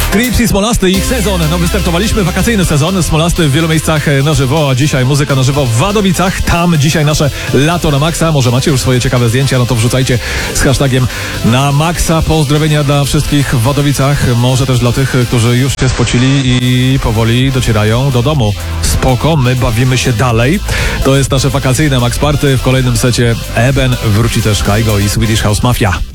Crips i Smolasty, ich sezon. No, wystartowaliśmy wakacyjny sezon. Smolasty w wielu miejscach na żywo, a dzisiaj muzyka na żywo w Wadowicach. Tam dzisiaj nasze lato na maksa. Może macie już swoje ciekawe zdjęcia, no to wrzucajcie z hashtagiem na maksa. Pozdrowienia dla wszystkich w Wadowicach. Może też dla tych, którzy już się spocili i powoli docierają do domu. Spoko, my bawimy się dalej. To jest nasze wakacyjne Max Party. W kolejnym secie Eben wróci też Kaigo i Swedish House Mafia.